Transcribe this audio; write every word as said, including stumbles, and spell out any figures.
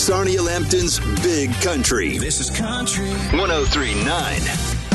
Sarnia Lambton's Big Country. This is Country one oh three point nine